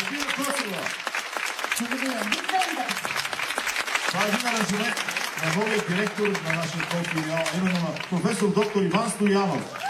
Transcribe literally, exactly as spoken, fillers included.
Елвира Косова. Благодаря. Битвенда. Това е един аранжимент на новия директор на нашия филиал, именно на професор доктор Иван Стоянов.